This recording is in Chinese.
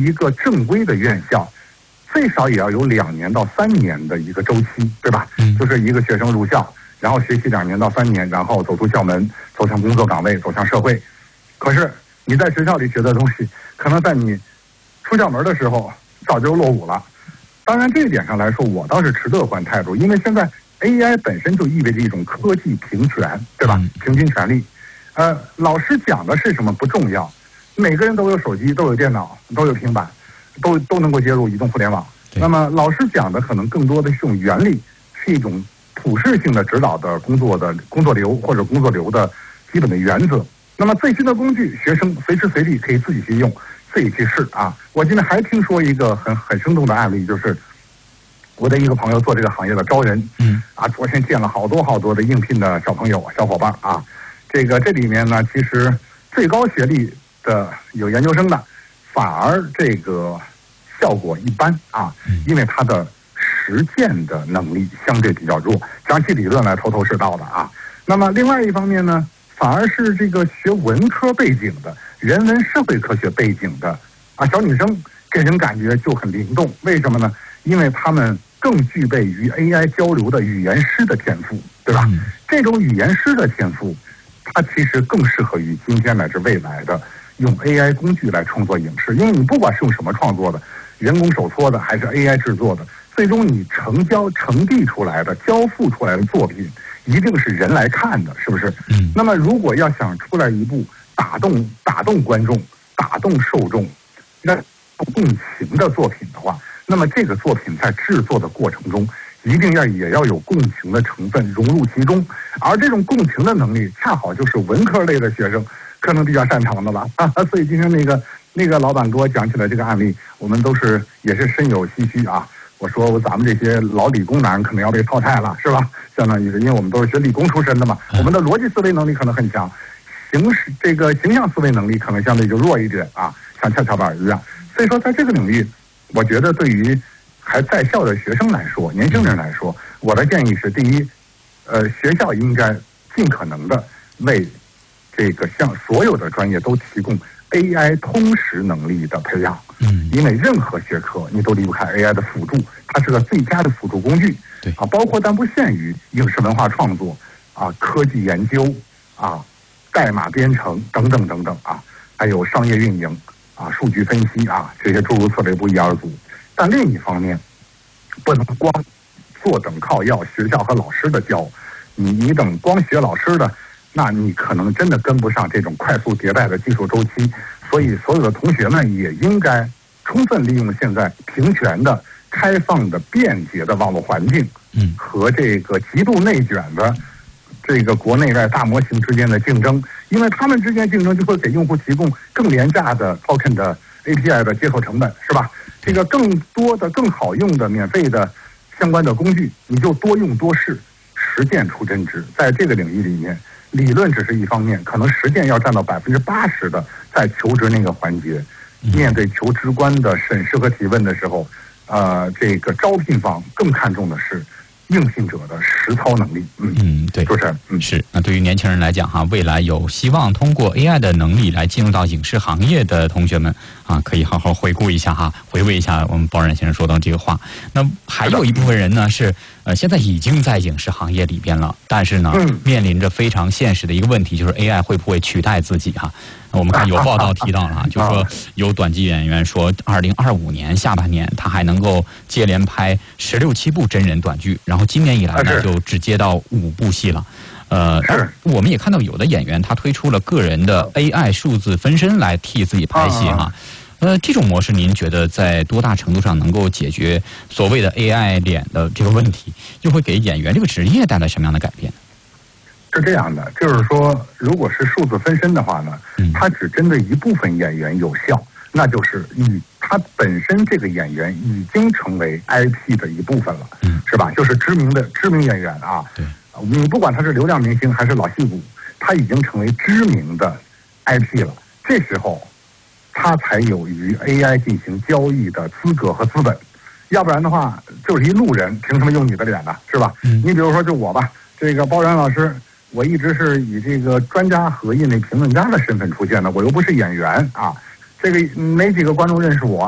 一个正规的院校，最少也要有2年到3年的一个周期，对吧？就是一个学生入校，然后学习2年到3年，然后走出校门，走向工作岗位，走向社会。可是你在学校里学的东西，可能在你出校门的时候早就落伍了。当然，这一点上来说，我倒是持乐观态度，因为现在 AI 本身就意味着一种科技平权，对吧？平均权利。老师讲的是什么不重要，每个人都有手机，都有电脑，都有平板，都能够接入移动互联网。那么老师讲的可能更多的是一种原理，是一种普适性的指导的工作流或者工作流的基本的原则。那么最新的工具，学生随时随地可以自己去用，自己去试啊。我今天还听说一个很生动的案例，就是我的一个朋友做这个行业的招人，昨天见了好多的应聘的小伙伴啊。这里面呢，其实最高学历的有研究生的，反而这个效果一般啊，因为他的实践的能力相对比较弱，讲起理论来头头是道的啊。那么另外一方面呢，反而是这个学文科背景的、人文社会科学背景的小女生，给人感觉就很灵动。为什么呢？因为他们更具备与 AI 交流的语言师的天赋，对吧？这种语言师的天赋，它其实更适合于今天乃至未来的用 AI 工具来创作影视。因为你不管是用什么创作的，人工手搓的还是 AI 制作的，最终你成递出来的、交付出来的作品，一定是人来看的，是不是？那么如果要想出来一部打动观众、打动受众、那共情的作品的话，那么这个作品在制作的过程中，一定也要有共情的成分融入其中，而这种共情的能力，恰好就是文科类的学生可能比较擅长的了所以今天那个老板给我讲起来这个案例，我们也是深有唏嘘啊。我说咱们这些老理工男可能要被淘汰了，是吧？相当于是因为我们都是学理工出身的嘛，我们的逻辑思维能力可能很强，形象思维能力可能相对就弱一点啊，像跷跷板一样。所以说，在这个领域，我觉得对于还在校的学生来说，年轻人来说，我的建议是：第一，学校应该尽可能的为这个向所有的专业都提供 AI 通识能力的培养。因为任何学科你都离不开 AI 的辅助，它是个最佳的辅助工具。包括但不限于影视文化创作科技研究代码编程等等还有商业运营数据分析这些诸如此类不一而足。但另一方面，不能光坐等靠要学校和老师的教，你等光学老师的，那你可能真的跟不上这种快速迭代的技术周期。所以所有的同学们也应该充分利用现在平权的、开放的、便捷的网络环境，和这个极度内卷的这个国内外大模型之间的竞争，因为他们之间竞争就会给用户提供更廉价的 token 的 API 的接口成本，是吧？这个更多的、更好用的、免费的相关的工具，你就多用多试，实践出真知。在这个领域里面，理论只是一方面，可能实践要占到80%的，在求职那个环节，面对求职官的审视和提问的时候，这个招聘方更看重的是应聘者的实操能力。 对，是。那对于年轻人来讲未来有希望通过 AI 的能力来进入到影视行业的同学们可以好好回味一下我们包冉先生说的这个话。那还有一部分人呢是现在已经在影视行业里边了，但是呢面临着非常现实的一个问题，就是 AI 会不会取代自己我们看有报道提到了就是说有短剧演员说2025年下半年他还能够接连拍16、17部真人短剧，然后今年以来呢就只接到5部戏了。我们也看到有的演员他推出了个人的 AI 数字分身来替自己拍戏这种模式您觉得在多大程度上能够解决所谓的 AI 脸的这个问题，又会给演员这个职业带来什么样的改变？ 是这样的，就是说如果是数字分身的话呢，它只针对一部分演员有效，那就是他本身这个演员已经成为 IP 的一部分了，是吧？就是知名演员你不管他是流量明星还是老戏骨，他已经成为知名的 IP 了。这时候他才有与 AI 进行交易的资格和资本，要不然的话就是一路人，凭什么用你的脸呢？是吧？你比如说就我吧，这个包冉老师，我一直是以这个专家和业内评论家的身份出现的，我又不是演员这个没几个观众认识我